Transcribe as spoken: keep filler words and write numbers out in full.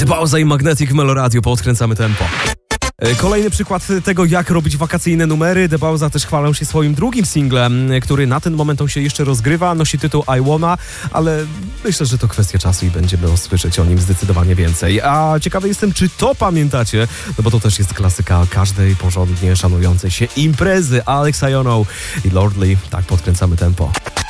The Bowser i Magnetic w Melo Radio, podkręcamy tempo. Kolejny przykład tego, jak robić wakacyjne numery. The Bowser też chwalą się swoim drugim singlem, który na ten moment on się jeszcze rozgrywa. Nosi tytuł I Wanna, ale myślę, że to kwestia czasu i będziemy usłyszeć o nim zdecydowanie więcej. A ciekawy jestem, czy to pamiętacie, no bo to też jest klasyka każdej porządnie szanującej się imprezy. Alex Iono i Lordly, tak podkręcamy tempo.